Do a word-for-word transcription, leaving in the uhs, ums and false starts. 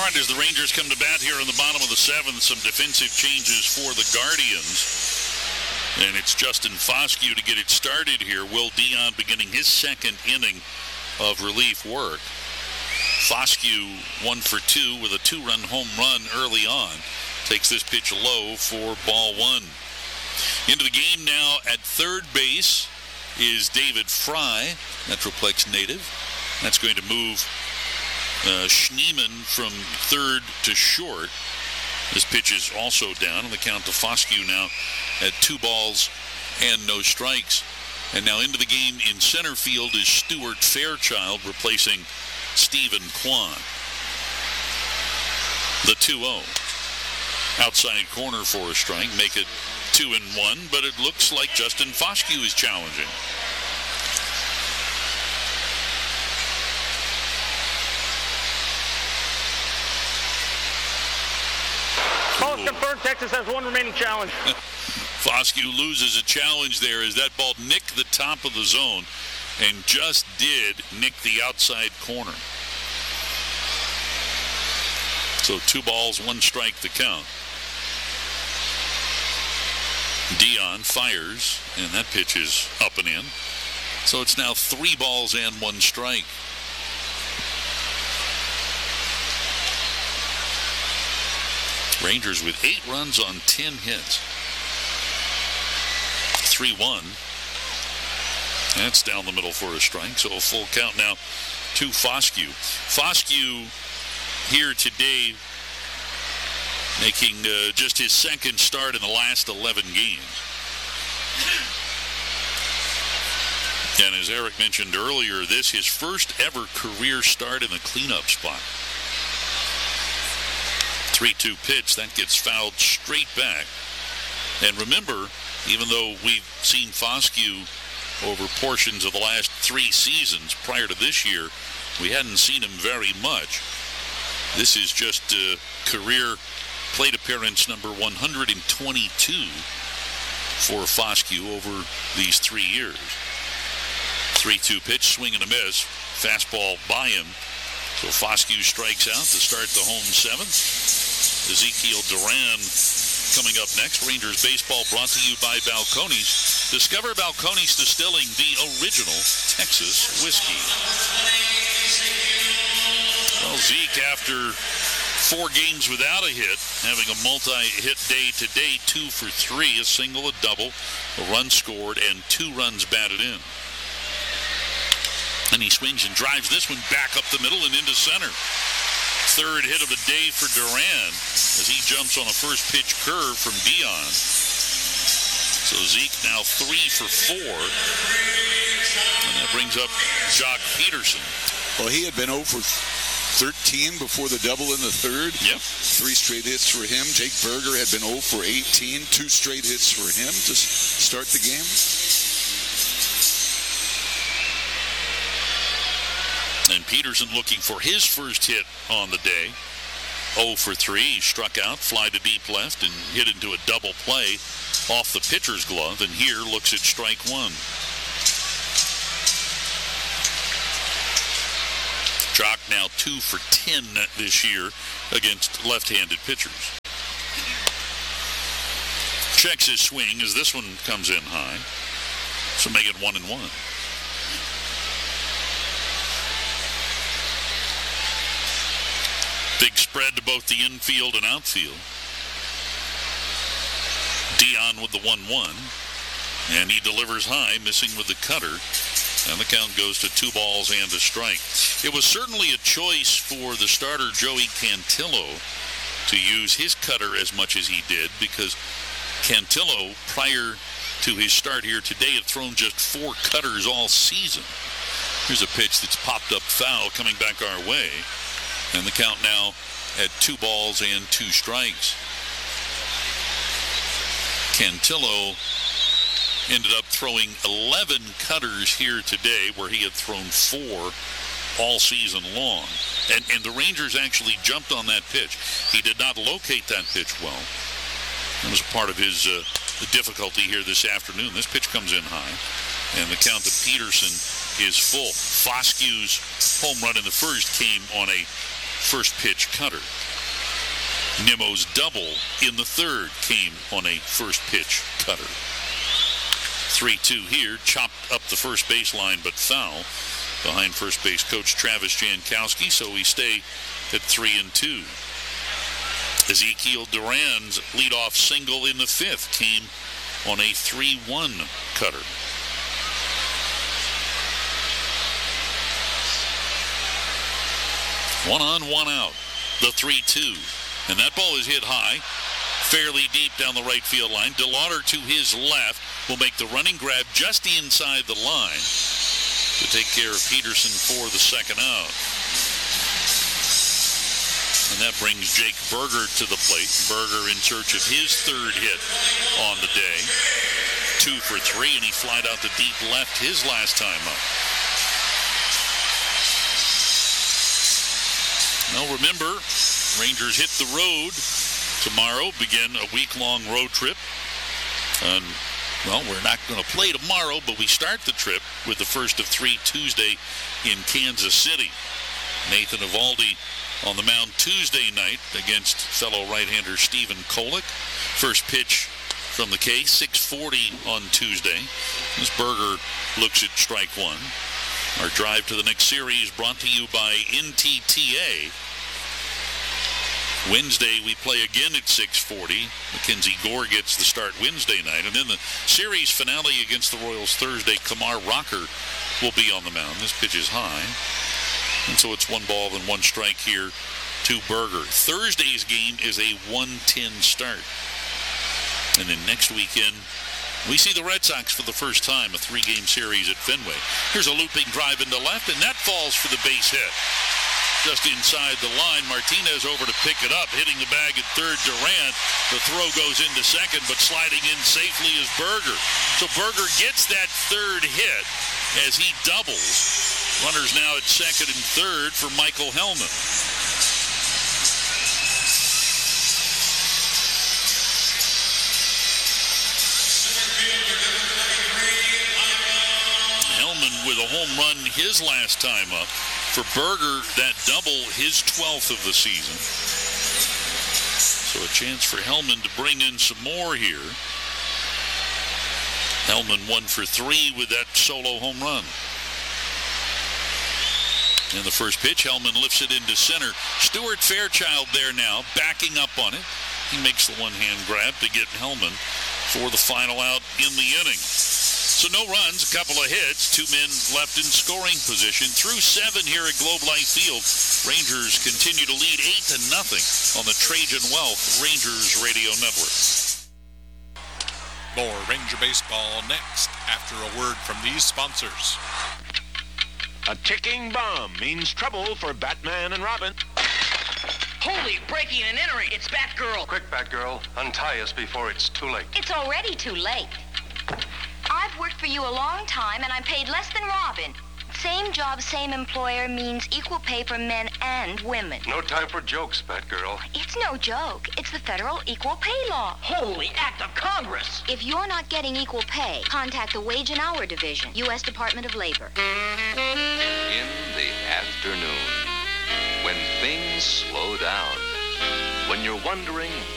All right, as the Rangers come to bat here in the bottom of the seventh, some defensive changes for the Guardians. And it's Justin Foscue to get it started here. Will Dion beginning his second inning of relief work. Foscue one for two with a two-run home run early on. Takes this pitch low for ball one. Into the game now at third base is David Fry, Metroplex native. That's going to move uh, Schneemann from third to short. This pitch is also down on the count to Foscue now at two balls and no strikes. And now into the game in center field is Stuart Fairchild replacing Stephen Kwan. The two oh. Outside corner for a strike. Make it two and one, but it looks like Justin Foscue is challenging. Call is confirmed. Texas has one remaining challenge. Foscue loses a challenge there as that ball nicked the top of the zone and just did nick the outside corner. So two balls, one strike to count. Dion fires, and that pitch is up and in. So it's now three balls and one strike. Rangers with eight runs on ten hits. three one. That's down the middle for a strike, so a full count now to Foscue. Foscue here today making uh, just his second start in the last eleven games. And as Eric mentioned earlier, this his first ever career start in the cleanup spot. three two pitch, that gets fouled straight back. And remember, even though we've seen Foscue over portions of the last three seasons prior to this year, we hadn't seen him very much. This is just uh, career plate appearance number one hundred twenty-two for Foscue over these three years. three two pitch, swing and a miss. Fastball by him. So Foscue strikes out to start the home seventh. Ezekiel Duran coming up next. Rangers baseball brought to you by Balcones. Discover Balcones Distilling, the original Texas whiskey. Well, Zeke, after four games without a hit, having a multi-hit day today, two for three, a single, a double, a run scored, and two runs batted in. And he swings and drives this one back up the middle and into center. Third hit of the day for Duran as he jumps on a first pitch curve from Dion. So Zeke now three for four. And that brings up Jock Peterson. Well, he had been oh for thirteen before the double in the third. Yep. Three straight hits for him. Jake Berger had been oh for eighteen. Two straight hits for him to start the game. And Peterson looking for his first hit on the day. oh for three. He struck out, fly to deep left, and hit into a double play off the pitcher's glove. And here looks at strike one. Jock now two for ten this year against left-handed pitchers. Checks his swing as this one comes in high. So make it one and one. Big spread to both the infield and outfield. Dion with the one one. And he delivers high, missing with the cutter. And the count goes to two balls and a strike. It was certainly a choice for the starter, Joey Cantillo, to use his cutter as much as he did, because Cantillo, prior to his start here today, had thrown just four cutters all season. Here's a pitch that's popped up foul coming back our way. And the count now at two balls and two strikes. Cantillo ended up throwing eleven cutters here today, where he had thrown four all season long. And, and the Rangers actually jumped on that pitch. He did not locate that pitch well. That was part of his uh, the difficulty here this afternoon. This pitch comes in high, and the count to Peterson is full. Foscue's home run in the first came on a first pitch cutter. Nimmo's double in the third came on a first pitch cutter. three two here, chopped up the first baseline but foul behind first base coach Travis Jankowski, so we stay at three and two. Ezekiel Duran's leadoff single in the fifth came on a three one cutter. One on, one out. The three two. And that ball is hit high, fairly deep down the right field line. DeLauder to his left will make the running grab just inside the line to take care of Peterson for the second out. And that brings Jake Burger to the plate. Burger in search of his third hit on the day. Two for three, and he flied out to deep left his last time up. Now remember, Rangers hit the road tomorrow, begin a week-long road trip. And, well, we're not going to play tomorrow, but we start the trip with the first of three Tuesday in Kansas City. Nathan Eovaldi on the mound Tuesday night against fellow right-hander Stephen Kolek. First pitch from the K, six forty on Tuesday. This Burger looks at strike one. Our drive to the next series brought to you by N T T A. Wednesday, we play again at six forty. Mackenzie Gore gets the start Wednesday night. And then the series finale against the Royals Thursday, Kamar Rocker will be on the mound. This pitch is high. And so it's one ball and one strike here to Burger. Thursday's game is a one ten start. And then next weekend, we see the Red Sox for the first time, a three-game series at Fenway. Here's a looping drive into left, and that falls for the base hit. Just inside the line, Martinez over to pick it up, hitting the bag at third, Durant. The throw goes into second, but sliding in safely is Burger. So Burger gets that third hit as he doubles. Runners now at second and third for Michael Hellman. Hellman with a home run his last time up. For Burger, that double, his twelfth of the season. So a chance for Hellman to bring in some more here. Hellman one for three with that solo home run. And the first pitch, Hellman lifts it into center. Stuart Fairchild there now, backing up on it. He makes the one-hand grab to get Hellman for the final out in the inning. So no runs, a couple of hits, two men left in scoring position. Through seven here at Globe Life Field, Rangers continue to lead eight to nothing on the Trajan Wealth Rangers Radio Network. More Ranger baseball next after a word from these sponsors. A ticking bomb means trouble for Batman and Robin. Holy, breaking and entering. It's Batgirl. Quick, Batgirl. Untie us before it's too late. It's already too late. I've worked for you a long time, and I'm paid less than Robin. Same job, same employer means equal pay for men and women. No time for jokes, Batgirl. It's no joke. It's the federal equal pay law. Holy act of Congress. If you're not getting equal pay, contact the Wage and Hour Division, U S Department of Labor. In the afternoon, when things slow down, when you're wondering